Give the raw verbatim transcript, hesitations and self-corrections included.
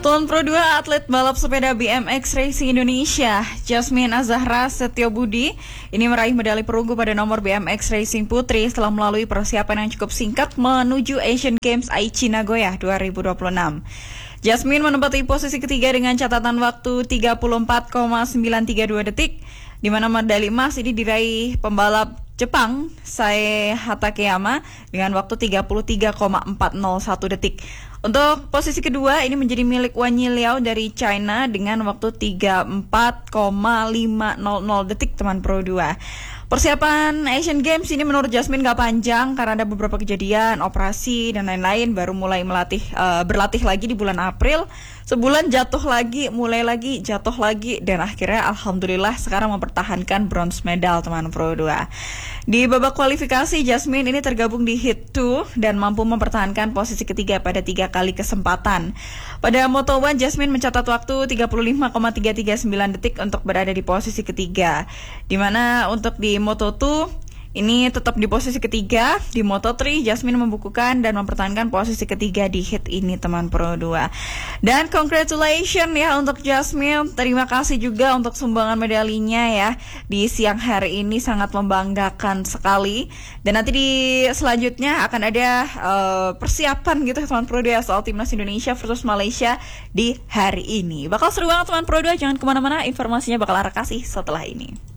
Tuan Pro dua atlet balap sepeda B M X Racing Indonesia, Jasmine Azahra Setiobudi, ini meraih medali perunggu pada nomor B M X Racing Putri setelah melalui persiapan yang cukup singkat menuju Asian Games Aichi Nagoya dua ribu dua puluh enam. Jasmine menempati posisi ketiga dengan catatan waktu tiga puluh empat koma sembilan tiga dua detik, di mana medali emas ini diraih pembalap Jepang Sae Hatakeyama dengan waktu tiga puluh tiga koma empat nol satu detik. Untuk posisi kedua ini menjadi milik Wan Yiliao dari China dengan waktu tiga puluh empat koma lima nol nol detik, teman Pro dua. Persiapan Asian Games ini menurut Jasmine gak panjang karena ada beberapa kejadian, operasi dan lain-lain. Baru mulai melatih uh, berlatih lagi di bulan April. Sebulan jatuh lagi, mulai lagi, jatuh lagi, dan akhirnya alhamdulillah sekarang mempertahankan bronze medal, teman Pro dua. Di babak kualifikasi, Jasmine ini tergabung di Heat dua dan mampu mempertahankan posisi ketiga pada tiga kali kesempatan. Pada Moto satu, Jasmine mencatat waktu tiga puluh lima koma tiga tiga sembilan detik untuk berada di posisi ketiga. Di mana untuk di Moto dua ini tetap di posisi ketiga. Di Moto tiga, Jasmine membukukan dan mempertahankan posisi ketiga di hit ini, teman Pro dua. Dan congratulations ya untuk Jasmine. Terima kasih juga untuk sumbangan medalinya ya di siang hari ini, sangat membanggakan sekali. Dan nanti di selanjutnya akan ada uh, persiapan gitu teman Pro dua soal timnas Indonesia versus Malaysia di hari ini. Bakal seru banget teman Pro dua, jangan kemana-mana, informasinya bakal Ara kasih setelah ini.